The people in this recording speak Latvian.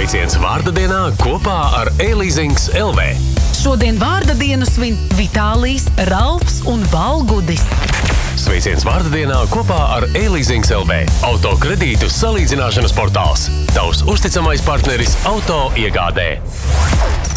Sveiciens vārda dienā kopā ar e-leasings LV. Šodien vārda dienu svin Vitālijs, Ralfs un Valgudis. Sveiciens vārda dienā kopā ar e-leasings LV. Auto kredītu salīdzināšanas portāls. Tavs uzticamais partneris auto iegādē.